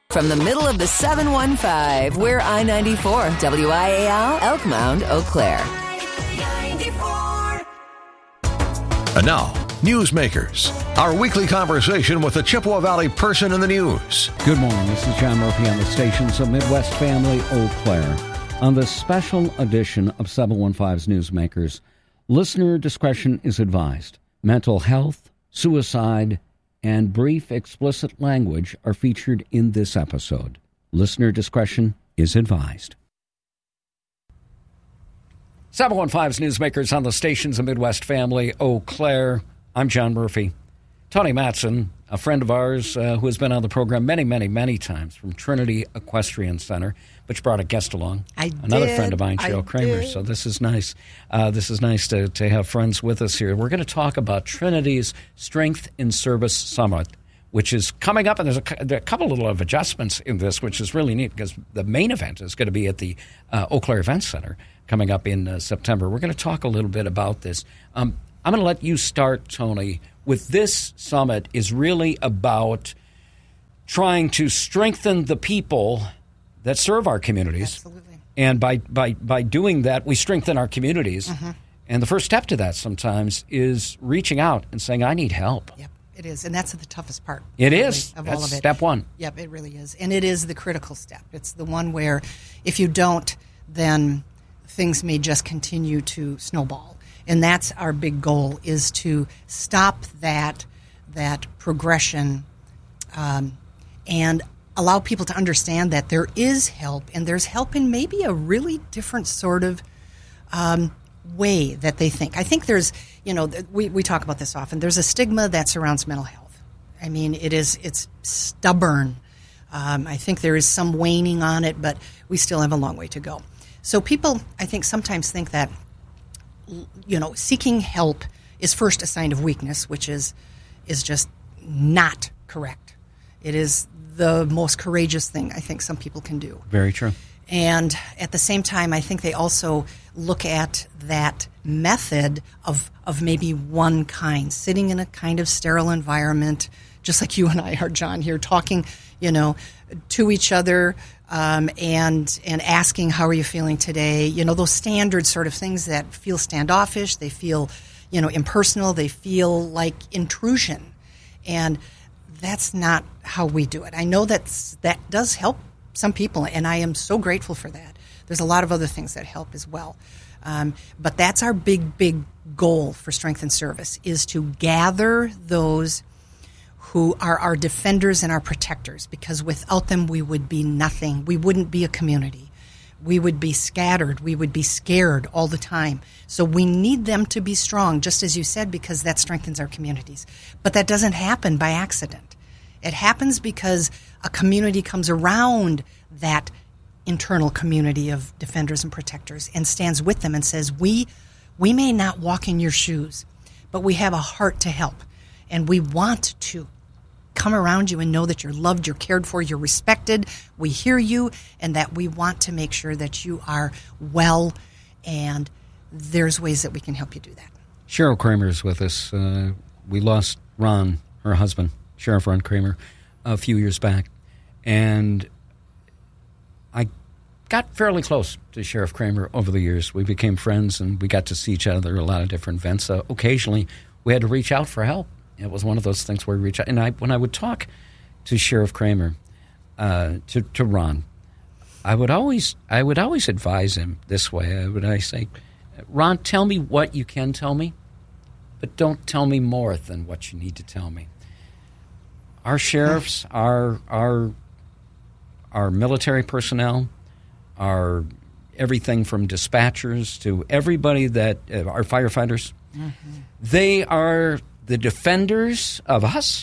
From the middle of the 715, we're I-94, WIAL, Elk Mound, Eau Claire. And now, Newsmakers, our weekly conversation with a Chippewa Valley person in the news. Good morning. This is John Murphy on the stations of Midwest Family, Eau Claire. On this special edition of 715's Newsmakers, listener discretion is advised. Mental health, suicide, and brief explicit language are featured in this episode. Listener discretion is advised. 715's Newsmakers on the stations of Midwest Family, Eau Claire. I'm John Murphy. Tony Matson, a friend of ours who has been on the program many times from Trinity Equestrian Center, which brought a guest along. Another friend of mine, Cheryl Kramer. So this is nice. This is nice to have friends with us here. We're going to talk about Trinity's Strength in Service Summit, which is coming up, and there are a couple little of adjustments in this, which is really neat because the main event is going to be at the Eau Claire Event Center coming up in September. We're going to talk a little bit about this. I'm going to let you start, Tony, with this summit is really about trying to strengthen the people that serve our communities. Absolutely. And by doing that, we strengthen our communities. Mm-hmm. And the first step to that sometimes is reaching out and saying, I need help. Yep, it is. And that's the toughest part. It really, is. Of that's all of it. Step one. Yep, it really is. And it is the critical step. It's the one where if you don't, then things may just continue to snowball. And that's our big goal, is to stop that progression and allow people to understand that there is help, and there's help in maybe a really different sort of way that they think. I think there's, we talk about this often, there's a stigma that surrounds mental health. I mean, it's stubborn. I think there is some waning on it, but we still have a long way to go. So people, I think, sometimes think that seeking help is first a sign of weakness, which is just not correct. It is the most courageous thing I think some people can do. Very true. And at the same time, I think they also look at that method of maybe one kind, sitting in a kind of sterile environment, just like you and I are, John, here talking, to each other, and asking, how are you feeling today? Those standard sort of things that feel standoffish, they feel, impersonal, they feel like intrusion. And that's not how we do it. I know that does help some people, and I am so grateful for that. There's a lot of other things that help as well. But that's our big goal for Strength in Service, is to gather those who are our defenders and our protectors, because without them we would be nothing. We wouldn't be a community. We would be scattered. We would be scared all the time. So we need them to be strong, just as you said, because that strengthens our communities. But that doesn't happen by accident. It happens because a community comes around that internal community of defenders and protectors and stands with them and says, we may not walk in your shoes, but we have a heart to help, and we want to come around you and know that you're loved, you're cared for, you're respected, we hear you, and that we want to make sure that you are well, and there's ways that we can help you do that. Cheryl Kramer is with us. We lost Ron, her husband, Sheriff Ron Kramer, a few years back, and I got fairly close to Sheriff Kramer over the years. We became friends, and we got to see each other at a lot of different events. Occasionally, we had to reach out for help. It was one of those things where we reach out. And when I would talk to Sheriff Kramer, to Ron, I would always advise him this way. I say, Ron, tell me what you can tell me, but don't tell me more than what you need to tell me. Our sheriffs, our military personnel, our everything from dispatchers to everybody that our firefighters, they are the defenders of us.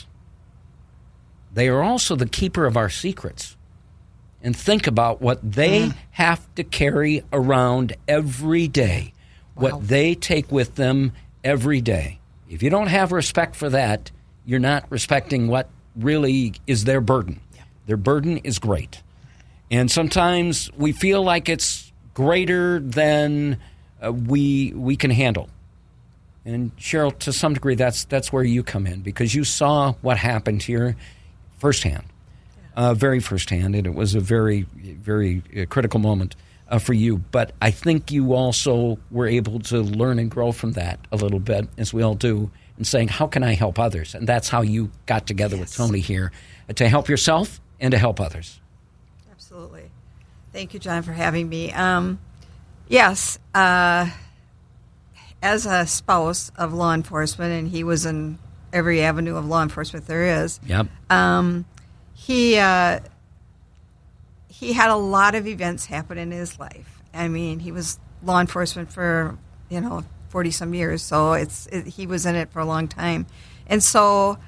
They are also the keeper of our secrets. And think about what they have to carry around every day, what they take with them every day. If you don't have respect for that, you're not respecting what really is their burden. Yeah. Their burden is great. And sometimes we feel like it's greater than we can handle. And Cheryl, to some degree, that's where you come in, because you saw what happened here firsthand. very firsthand, and it was a very, very critical moment for you. But I think you also were able to learn and grow from that a little bit, as we all do, and saying, how can I help others? And that's how you got together with Tony here, to help yourself and to help others. Absolutely. Thank you, John, for having me. Yes, as a spouse of law enforcement, and he was in every avenue of law enforcement there is, Yep. He had a lot of events happen in his life. I mean, he was law enforcement for 40-some years, so he was in it for a long time. And so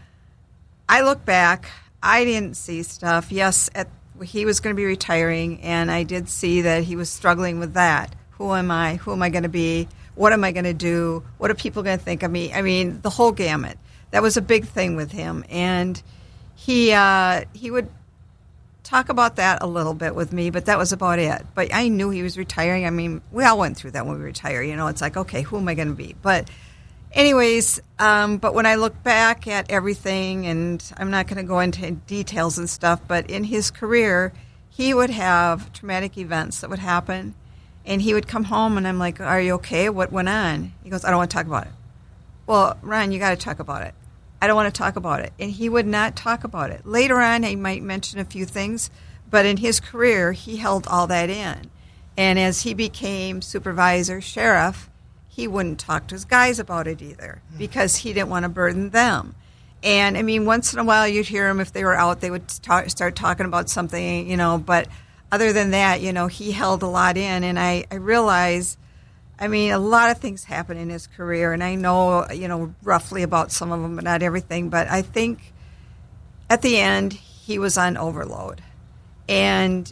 I look back, I didn't see stuff. Yes, he was going to be retiring, and I did see that he was struggling with that. Who am I? Who am I going to be? What am I going to do? What are people going to think of me? I mean, the whole gamut. That was a big thing with him. And he would talk about that a little bit with me, but that was about it. But I knew he was retiring. I mean, we all went through that when we retire. It's like, okay, who am I going to be? But anyways, but when I look back at everything, and I'm not going to go into details and stuff, but in his career, he would have traumatic events that would happen, and he would come home, and I'm like, are you okay? What went on? He goes, I don't want to talk about it. Well, Ron, you got to talk about it. I don't want to talk about it. And he would not talk about it. Later on, he might mention a few things, but in his career, he held all that in. And as he became supervisor, sheriff, he wouldn't talk to his guys about it either because he didn't want to burden them. And, I mean, once in a while you'd hear them if they were out, they would start talking about something, but other than that, he held a lot in. And I realized, I mean, a lot of things happen in his career, and I know, roughly about some of them, but not everything. But I think at the end, he was on overload. And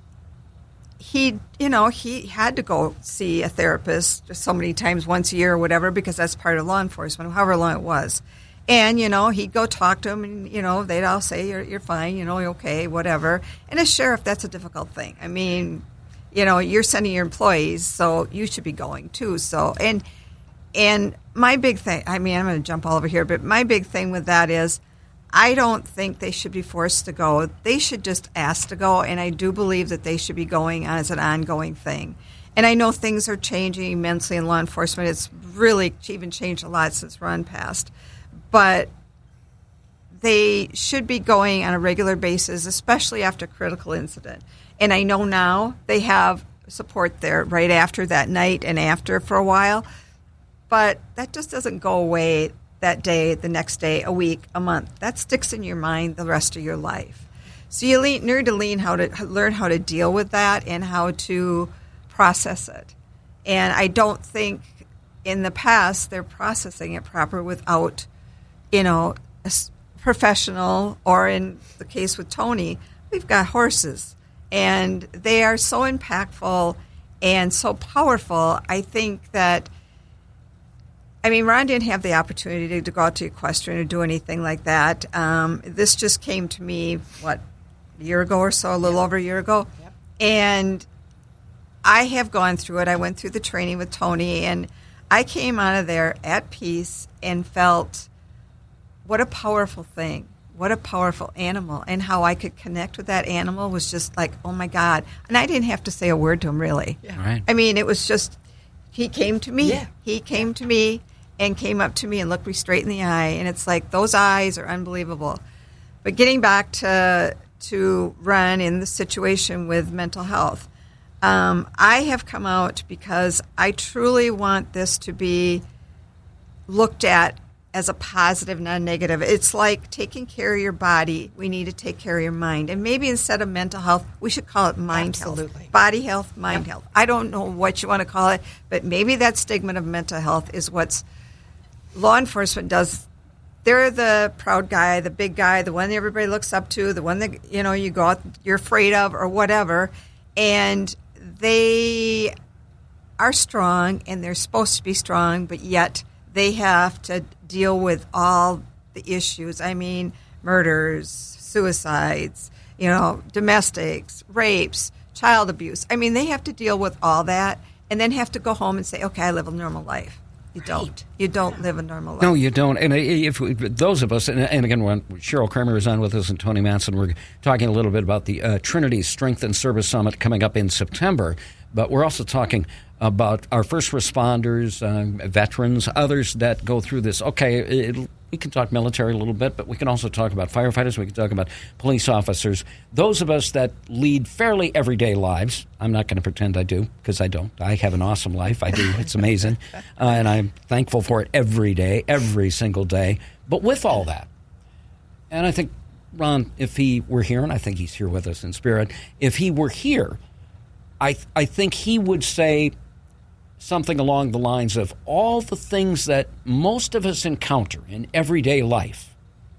he had to go see a therapist so many times, once a year or whatever, because that's part of law enforcement, however long it was. And, he'd go talk to them, and, they'd all say, you're fine, you're okay, whatever. And as sheriff, that's a difficult thing. I mean, you're sending your employees, so you should be going too. So, and my big thing, I mean, I'm going to jump all over here, but my big thing with that is I don't think they should be forced to go. They should just ask to go, and I do believe that they should be going as an ongoing thing. And I know things are changing immensely in law enforcement. It's really even changed a lot since Ron passed. But they should be going on a regular basis, especially after a critical incident. And I know now they have support there right after that night and after for a while. But that just doesn't go away that day, the next day, a week, a month. That sticks in your mind the rest of your life. So you need to learn how to deal with that and how to process it. And I don't think in the past they're processing it proper without, a professional, or in the case with Tony, we've got horses. And they are so impactful and so powerful. I think that, Ron didn't have the opportunity to go out to equestrian or do anything like that. This just came to me, a year ago or so, a little over a year ago. Yep. And I have gone through it. I went through the training with Tony, and I came out of there at peace and felt what a powerful thing. What a powerful animal, and how I could connect with that animal was just like, oh, my God. And I didn't have to say a word to him, really. Yeah. Right. It was just, he came to me. Yeah. He came to me and came up to me and looked me straight in the eye. And it's like, those eyes are unbelievable. But getting back to Ron in the situation with mental health, I have come out because I truly want this to be looked at as a positive, not negative. It's like taking care of your body. We need to take care of your mind. And maybe instead of mental health, we should call it mind health. Body health, mind health. I don't know what you want to call it, but maybe that stigma of mental health is what's law enforcement does. They're the proud guy, the big guy, the one that everybody looks up to, the one that, you go out, you're afraid of or whatever. And they are strong, and they're supposed to be strong, but yet they have to deal with all the issues. Murders, suicides, domestics, rapes, child abuse. They have to deal with all that and then have to go home and say, okay, I live a normal life. You don't. You don't live a normal life. No, you don't. And if those of us, and again, when Cheryl Kramer is on with us and Tony Matson, we're talking a little bit about the Trinity Strength and Service Summit coming up in September. But we're also talking about our first responders, veterans, others that go through this. Okay, we can talk military a little bit, but we can also talk about firefighters. We can talk about police officers. Those of us that lead fairly everyday lives. I'm not going to pretend I do, because I don't. I have an awesome life. I do. It's amazing. And I'm thankful for it every day, every single day. But with all that, and I think, Ron, if he were here, and I think he's here with us in spirit, if he were here, I think he would say something along the lines of all the things that most of us encounter in everyday life.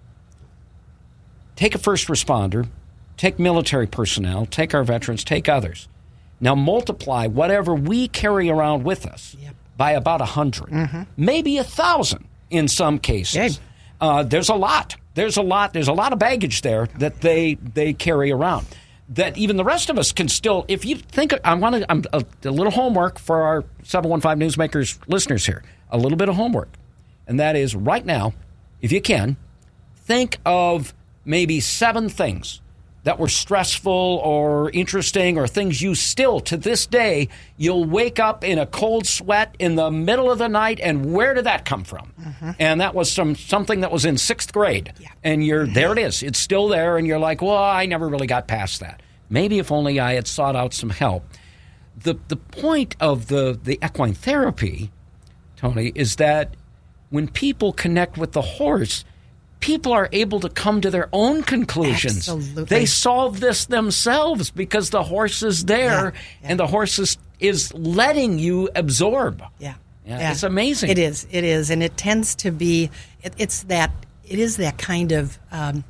Take a first responder, take military personnel, take our veterans, take others. Now multiply whatever we carry around with us by about 100, maybe 1,000 in some cases. There's a lot. There's a lot of baggage there that they carry around, that even the rest of us can still, if you think, I'm a little homework for our 715 Newsmakers listeners here, a little bit of homework. And that is, right now, if you can, think of maybe 7 things that were stressful or interesting, or things you still, to this day, you'll wake up in a cold sweat in the middle of the night, and where did that come from? And that was something that was in 6th grade. And there it is. It's still there, and you're like, well, I never really got past that. Maybe if only I had sought out some help. The point of the equine therapy, Tony, is that when people connect with the horse, people are able to come to their own conclusions. Absolutely. They solve this themselves because the horse is there, and the horse is letting you absorb. It's amazing. It is, and it tends to be. It is that kind of.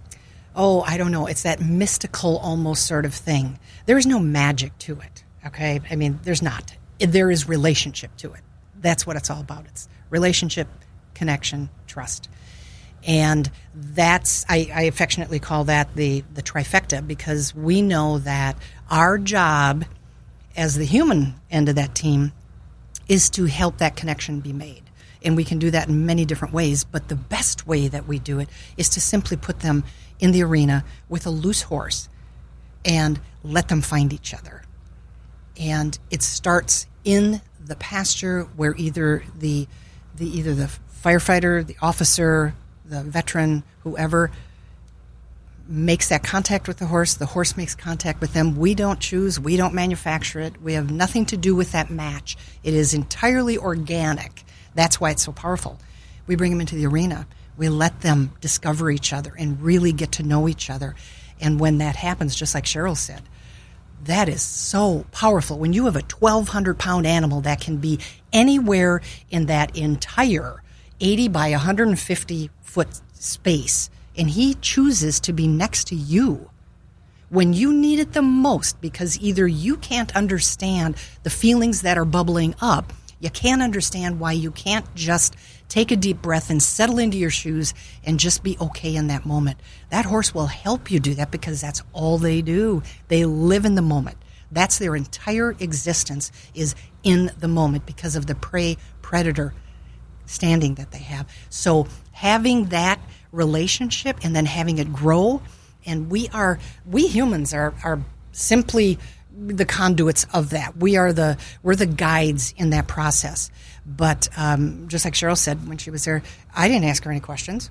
I don't know. It's that mystical almost sort of thing. There is no magic to it. Okay, I mean, there's not. There is relationship to it. That's what it's all about. It's relationship, connection, trust. And that's, I affectionately call that the trifecta, because we know that our job as the human end of that team is to help that connection be made. And we can do that in many different ways, but the best way that we do it is to simply put them in the arena with a loose horse and let them find each other. And it starts in the pasture where either the firefighter, the officer, the veteran, whoever makes that contact with the horse makes contact with them. We don't choose, we don't manufacture it. We have nothing to do with that match. It is entirely organic. That's why it's so powerful. We bring them into the arena. We let them discover each other and really get to know each other. And when that happens, just like Cheryl said, that is so powerful. When you have a 1,200-pound animal that can be anywhere in that entire 80 by 150-foot space, and he chooses to be next to you when you need it the most, because either you can't understand the feelings that are bubbling up, you can't understand why you can't just take a deep breath and settle into your shoes and just be okay in that moment. That horse will help you do that, because that's all they do. They live in the moment. That's their entire existence, is in the moment, because of the prey-predator standing that they have. So having that relationship and then having it grow, and we humans are simply the conduits of that. We're the guides in that process. But just like Cheryl said when she was there, I didn't ask her any questions.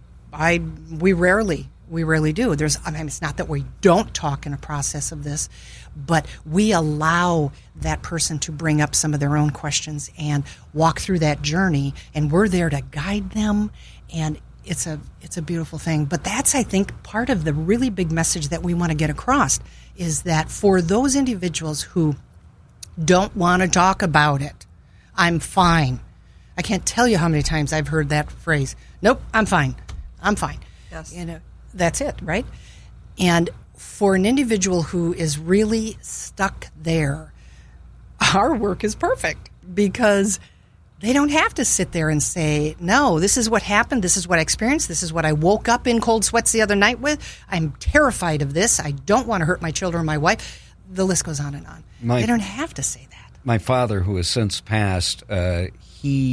We rarely do. It's not that we don't talk in a process of this, but we allow that person to bring up some of their own questions and walk through that journey, and we're there to guide them, and it's a beautiful thing. But that's, I think, part of the really big message that we want to get across, is that for those individuals who don't want to talk about it, I'm fine. I can't tell you how many times I've heard that phrase. Nope, I'm fine. I'm fine. Yes. That's it, right? And for an individual who is really stuck there, our work is perfect, because they don't have to sit there and say, no, this is what happened, this is what I experienced, this is what I woke up in cold sweats the other night with. I'm terrified of this. I don't want to hurt my children or my wife. The list goes on and on. They don't have to say that. My father, who has since passed, he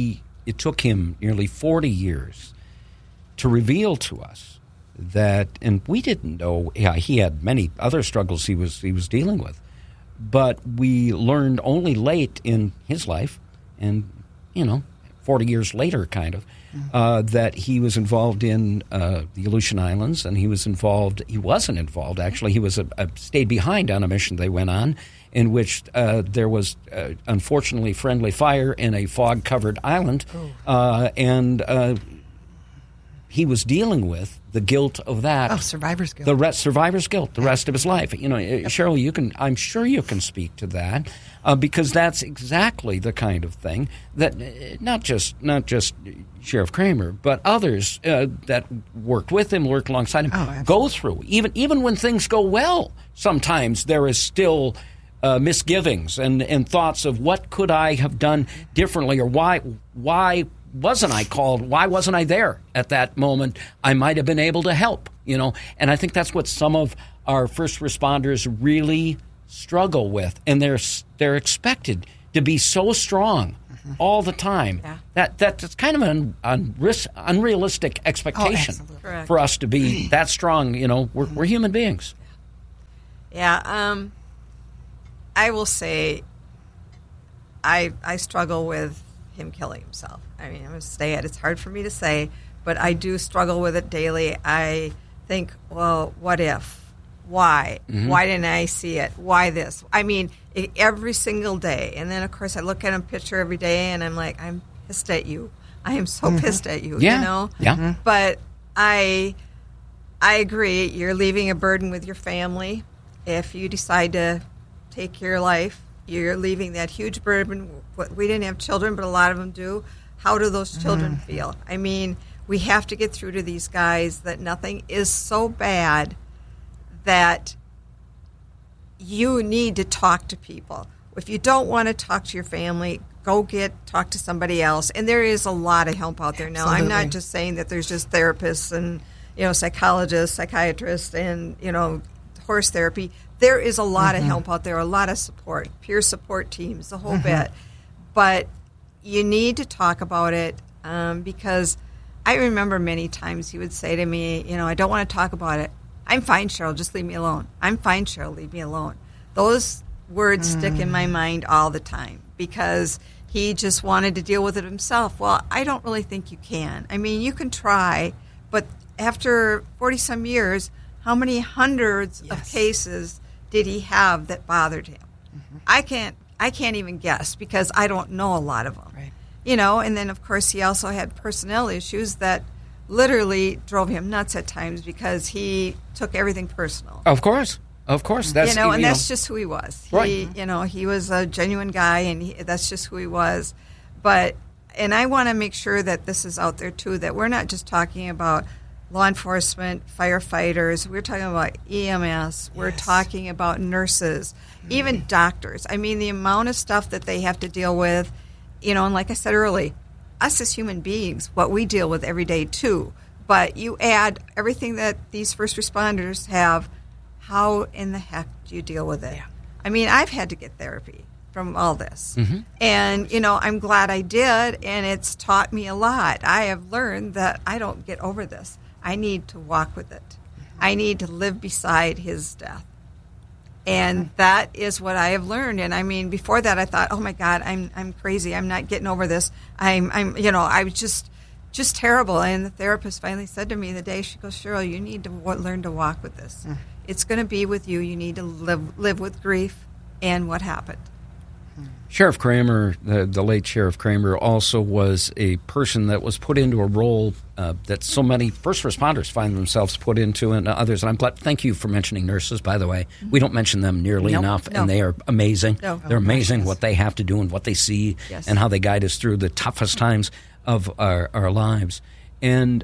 it took him nearly 40 years to reveal to us that, and we didn't know, he had many other struggles he was dealing with, but we learned only late in his life, and 40 years later, kind of, that he was involved in the Aleutian Islands, and he wasn't involved, actually. He was stayed behind on a mission they went on, in which there was, unfortunately, friendly fire in a fog-covered island, and he was dealing with the guilt of that. Oh, survivor's guilt. Survivor's guilt the rest of his life. Cheryl, I'm sure you can speak to that, because that's exactly the kind of thing that not just Sheriff Kramer, but others that worked with him, worked alongside him, go through. Even when things go well, sometimes there is still misgivings and thoughts of what could I have done differently, or why wasn't I called? Why wasn't I there at that moment? I might have been able to help, And I think that's what some of our first responders really struggle with, and they're expected to be so strong all the time. Yeah. That's kind of an unrealistic expectation for us to be that strong. We're human beings. Yeah. I will say, I struggle with him killing himself. I mean, I'm going to say it. It's hard for me to say, but I do struggle with it daily. I think, well, what if? Why? Mm-hmm. Why didn't I see it? Why this? I mean, every single day. And then, of course, I look at him picture every day, and I'm like, I'm pissed at you. I am so pissed at you, Yeah. But I agree. You're leaving a burden with your family. If you decide to take your life, you're leaving that huge burden. We didn't have children, but a lot of them do. How do those children feel? I mean, we have to get through to these guys that nothing is so bad that you need to talk to people. If you don't want to talk to your family, talk to somebody else. And there is a lot of help out there now. Absolutely. I'm not just saying that there's just therapists and psychologists, psychiatrists, and horse therapy. There is a lot of help out there, a lot of support, peer support teams, the whole bit. But you need to talk about it because I remember many times he would say to me, I don't want to talk about it. I'm fine, Cheryl, just leave me alone. I'm fine, Cheryl, leave me alone. Those words stick in my mind all the time because he just wanted to deal with it himself. Well, I don't really think you can. I mean, you can try, but after 40-some years, how many hundreds of cases did he have that bothered him? I can't even guess because I don't know a lot of them. Right. And then, of course, he also had personnel issues that literally drove him nuts at times because he took everything personal. Of course. That's that's just who he was. Right. He was a genuine guy, and that's just who he was. And I want to make sure that this is out there too. That we're not just talking about law enforcement, firefighters. We're talking about EMS. We're talking about nurses, even doctors. I mean, the amount of stuff that they have to deal with. And like I said earlier, us as human beings, what we deal with every day too. But you add everything that these first responders have, how in the heck do you deal with it? Yeah. I mean, I've had to get therapy from all this. And, I'm glad I did, and it's taught me a lot. I have learned that I don't get over this. I need to walk with it. I need to live beside his death. And that is what I have learned. And I mean, before that, I thought, oh my God, I'm crazy. I'm not getting over this. I was just terrible. And the therapist finally said to me the day, she goes, Cheryl, you need to learn to walk with this. It's going to be with you. You need to live with grief and what happened. Sheriff Kramer, the late Sheriff Kramer, also was a person that was put into a role that so many first responders find themselves put into, and others. And I'm glad. Thank you for mentioning nurses, by the way. We don't mention them nearly enough, and they are amazing. They're amazing what they have to do and what they see and how they guide us through the toughest times of our lives. And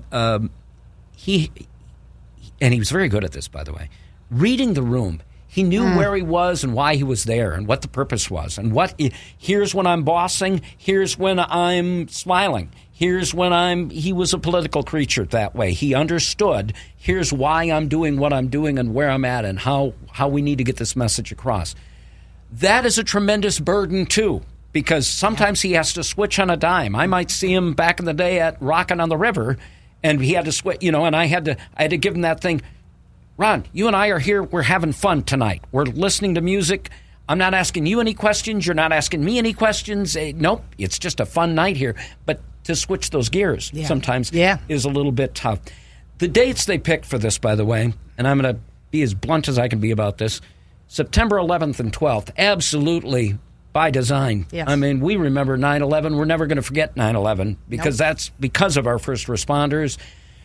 he was very good at this, by the way. Reading the room. He knew where he was and why he was there and what the purpose was. And here's when I'm bossing, here's when I'm smiling, here's when he was a political creature that way. He understood, here's why I'm doing what I'm doing and where I'm at and how we need to get this message across. That is a tremendous burden, too. because sometimes he has to switch on a dime. I might see him back in the day at Rockin' on the River, and he had to switch, and I had to give him that thing. Ron, you and I are here. We're having fun tonight. We're listening to music. I'm not asking you any questions. You're not asking me any questions. Nope, it's just a fun night here. But to switch those gears sometimes is a little bit tough. The dates they picked for this, by the way, and I'm going to be as blunt as I can be about this, September 11th and 12th, absolutely by design. Yes. I mean, we remember 9/11. We're never going to forget 9/11 because that's because of our first responders.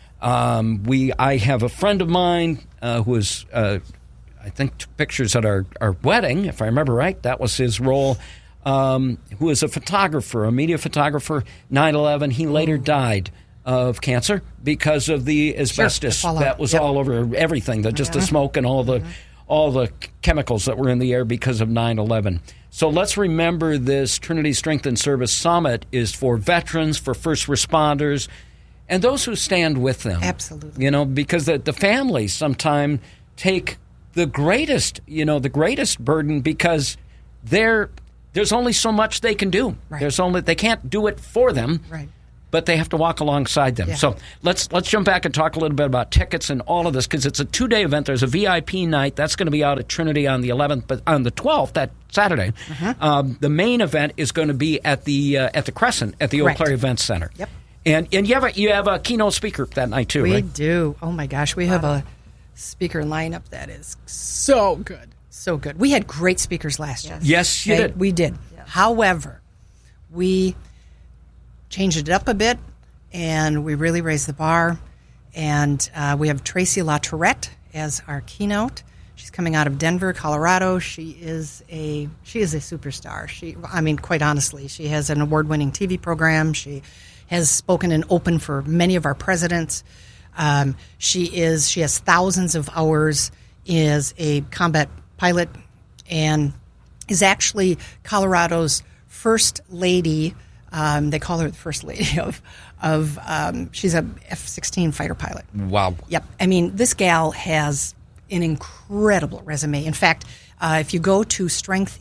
I have a friend of mine who was, I think, took pictures at our wedding, if I remember right. That was his role. Who is a photographer, a media photographer, 9/11. He later died of cancer because of the asbestos that was all over everything, the smoke and all the chemicals that were in the air because of 9/11. So let's remember this Trinity Strength and Service Summit is for veterans, for first responders, and those who stand with them. Absolutely. Because the families sometimes take the greatest burden because there's only so much they can do. Right. They can't do it for them. Right. But they have to walk alongside them. Yeah. So let's jump back and talk a little bit about tickets and all of this, because it's a 2-day event. There's a VIP night. That's going to be out at Trinity on the 11th. But on the 12th, that Saturday, the main event is going to be at the Crescent at the Eau Claire Event Center. Yep. And you have a keynote speaker that night, too, We right? do. Oh, my gosh. We have a speaker lineup that is so good. So good. We had great speakers last year. Yes, you did. We did. Yes. However, we changed it up a bit, and we really raised the bar. And we have Tracy LaTourette as our keynote. She's coming out of Denver, Colorado. She is a superstar. Quite honestly, she has an award-winning TV program. She has spoken and opened for many of our presidents. She has thousands of hours as a combat pilot, and is actually Colorado's first lady. They call her the first lady of she's a F-16 fighter pilot. Wow. Yep. This gal has an incredible resume. In fact, if you go to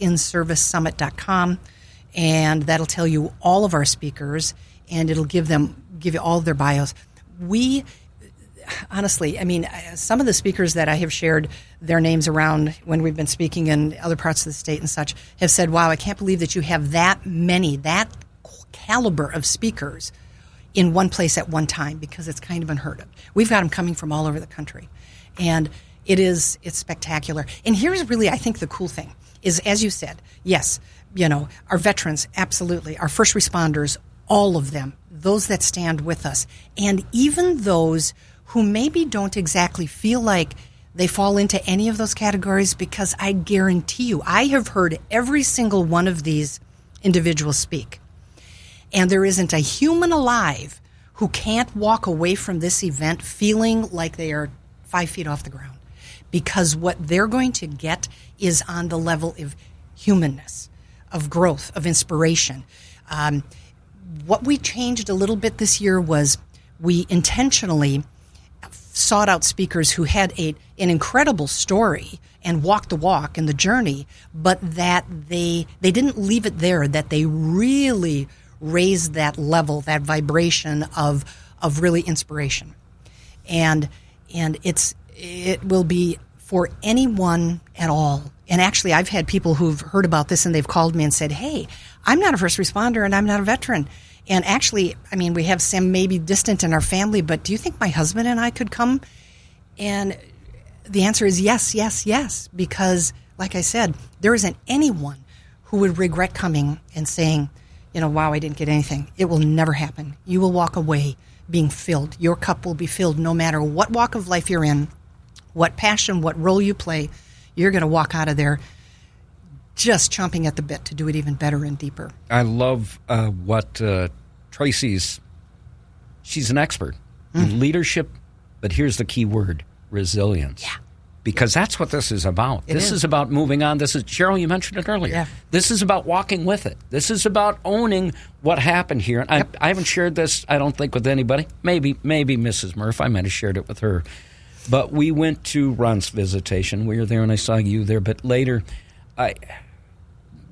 strengthinservicesummit.com, and that'll tell you all of our speakers, and it'll give you all of their bios. We honestly, some of the speakers that I have shared their names around when we've been speaking in other parts of the state and such have said, wow, I can't believe that you have that caliber of speakers in one place at one time, because it's kind of unheard of. We've got them coming from all over the country, and it's spectacular. And here's really, I think, the cool thing is, as you said, yes, our veterans, absolutely, our first responders, all of them, those that stand with us, and even those who maybe don't exactly feel like they fall into any of those categories, because I guarantee you, I have heard every single one of these individuals speak. And there isn't a human alive who can't walk away from this event feeling like they are 5 feet off the ground, because what they're going to get is on the level of humanness, of growth, of inspiration. What we changed a little bit this year was we intentionally sought out speakers who had an incredible story and walked the walk in the journey, but that they didn't leave it there, that they really raised that level, that vibration of really inspiration. And it will be for anyone at all. And actually, I've had people who've heard about this and they've called me and said, hey, I'm not a first responder and I'm not a veteran. And actually, we have some maybe distant in our family, but do you think my husband and I could come? And the answer is yes, yes, yes. Because, like I said, there isn't anyone who would regret coming and saying, wow, I didn't get anything. It will never happen. You will walk away being filled. Your cup will be filled no matter what walk of life you're in, what passion, what role you play. You're going to walk out of there just chomping at the bit to do it even better and deeper. I love what Tracy's, she's an expert in leadership, but here's the key word, resilience. Yeah. Because that's what this is about. This is about moving on. This is, Cheryl, you mentioned it earlier. Yeah. This is about walking with it. This is about owning what happened here. And I haven't shared this, I don't think, with anybody. Maybe Mrs. Murph. I might have shared it with her. But we went to Ron's visitation. We were there and I saw you there. But later,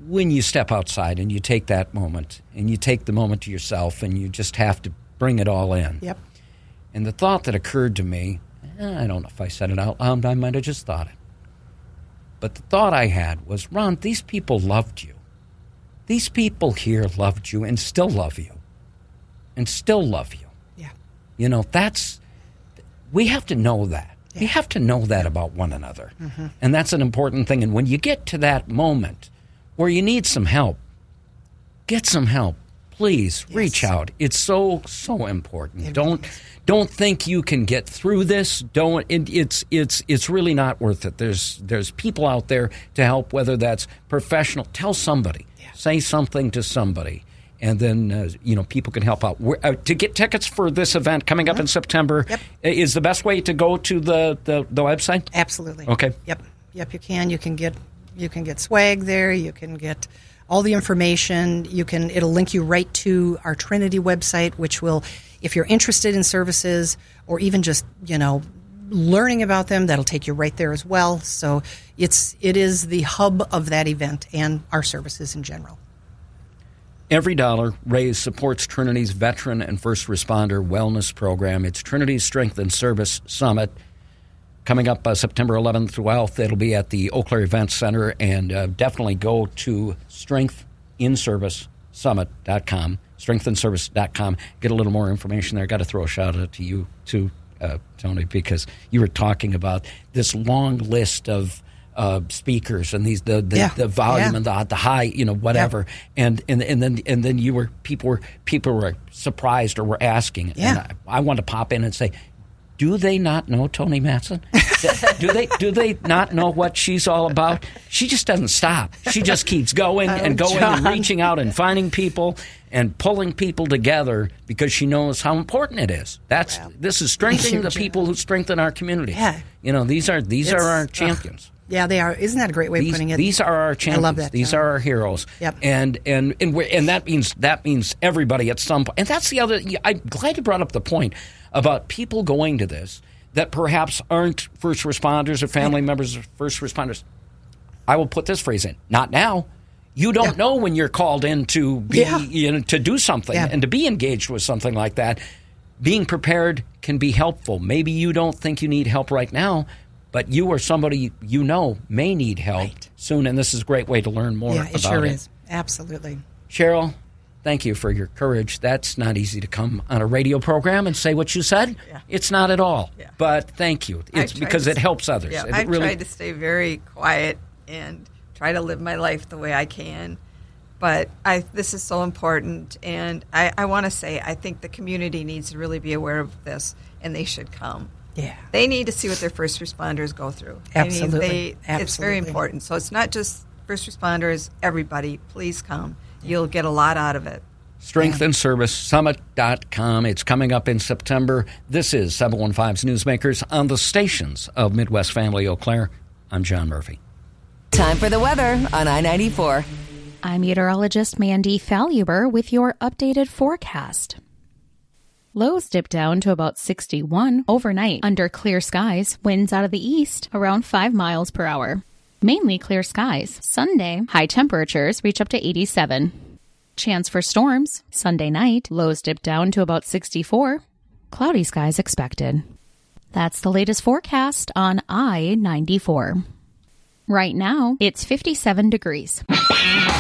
when you step outside and you take that moment and you take the moment to yourself and you just have to bring it all in. Yep. And the thought that occurred to me, I don't know if I said it out loud, I might have just thought it. But the thought I had was, Ron, these people loved you. These people here loved you and still love you. And still love you. Yeah. You know, we have to know that. Yeah. We have to know that about one another. Mm-hmm. And that's an important thing. And when you get to that moment where you need some help, get some help. Please reach out. It's so important. Don't think you can get through this. It's really not worth it. There's people out there to help, whether that's professional. Tell somebody. Yeah. Say something to somebody. And then, people can help out. To get tickets for this event coming up in September, is the best way to go to the website? Absolutely. Okay. Yep, you can. You can get swag there. You can get all the information. It'll link you right to our Trinity website, which will, if you're interested in services or even just, learning about them, that'll take you right there as well. So it is the hub of that event and our services in general. Every dollar raised supports Trinity's Veteran and First Responder Wellness Program. It's Trinity's Strength and Service Summit coming up September 11th through 12th. It'll be at the Eau Claire Event Center, and definitely go to strengthinservicesummit.com, strengthinservice.com. Get a little more information there. Got to throw a shout out to you, too, Tony, because you were talking about this long list of speakers and the volume and the high, whatever, and then people were surprised or were asking, and I wanted to pop in and say, do they not know Toni Mattsson? do they not know what she's all about? She just doesn't stop. She just keeps going and going and reaching out and finding people and pulling people together because she knows how important it is. This is strengthening the people who strengthen our community. Yeah. These are our champions. Yeah, they are. Isn't that a great way of putting it? These are our champions. I love that. These are our heroes. Yep. And that means everybody at some point. And that's the other. I'm glad you brought up the point about people going to this that perhaps aren't first responders or family members of first responders. I will put this phrase in. Not now. You don't know when you're called in to be to do something and to be engaged with something like that. Being prepared can be helpful. Maybe you don't think you need help right now, but you or somebody may need help soon, and this is a great way to learn more about it. Yeah, it sure is. Absolutely. Cheryl, thank you for your courage. That's not easy to come on a radio program and say what you said. Yeah. It's not at all. Yeah. But thank you. It's because it helps others. Yeah, I've tried to stay very quiet and try to live my life the way I can. But this is so important, and I want to say I think the community needs to really be aware of this, and they should come. Yeah, they need to see what their first responders go through. Absolutely. It's very important. So it's not just first responders, everybody. Please come. You'll get a lot out of it. StrengthandServiceSummit.com. It's coming up in September. This is 715's Newsmakers on the stations of Midwest Family Eau Claire. I'm John Murphy. Time for the weather on I-94. I'm meteorologist Mandy Falluber with your updated forecast. Lows dip down to about 61 overnight under clear skies. Winds out of the east around 5 miles per hour. Mainly clear skies. Sunday, high temperatures reach up to 87. Chance for storms. Sunday night, lows dip down to about 64. Cloudy skies expected. That's the latest forecast on I-94. Right now, it's 57 degrees.